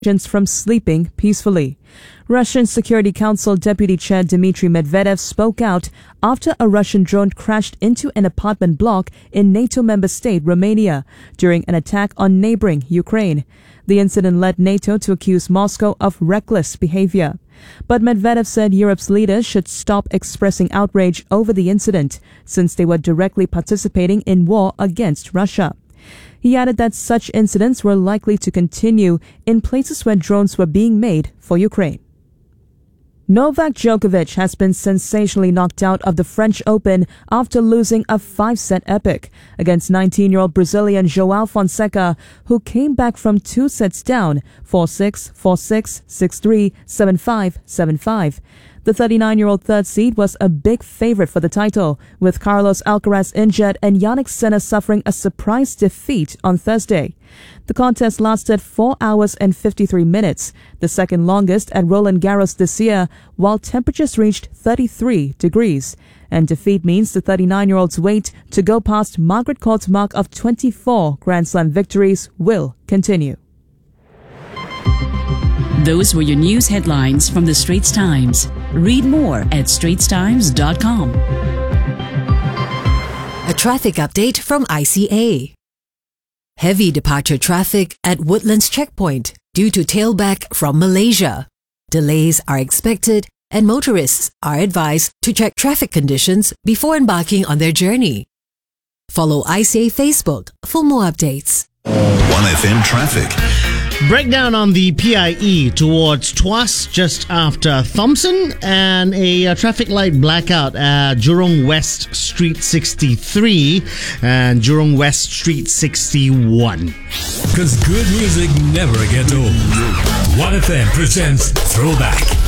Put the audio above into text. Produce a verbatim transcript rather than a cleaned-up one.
from sleeping peacefully. Russian Security Council Deputy Chair Dmitry Medvedev spoke out after a Russian drone crashed into an apartment block in NATO member state Romania during an attack on neighboring Ukraine. The incident led NATO to accuse Moscow of reckless behavior. But Medvedev said Europe's leaders should stop expressing outrage over the incident, since they were directly participating in war against Russia. He added that such incidents were likely to continue in places where drones were being made for Ukraine. Novak Djokovic has been sensationally knocked out of the French Open after losing a five-set epic against nineteen-year-old Brazilian João Fonseca, who came back from two sets down, four six, four six, six three, seven five, seven five. The thirty-nine-year-old third seed was a big favorite for the title, with Carlos Alcaraz injured and Jannik Sinner suffering a surprise defeat on Thursday. The contest lasted four hours and fifty-three minutes, the second longest at Roland Garros this year, while temperatures reached thirty-three degrees. And defeat means the thirty-nine-year-old's wait to go past Margaret Court's mark of twenty-four Grand Slam victories will continue. Those were your news headlines from the Straits Times. Read more at straits times dot com. A traffic update from I C A. Heavy departure traffic at Woodlands Checkpoint due to tailback from Malaysia. Delays are expected and motorists are advised to check traffic conditions before embarking on their journey. Follow I C A Facebook for more updates. one F M traffic. Breakdown on the P I E towards Tuas just after Thompson, and a uh, traffic light blackout at Jurong West Street sixty-three and Jurong West Street sixty-one. Because good music never gets old. one F M presents Throwback.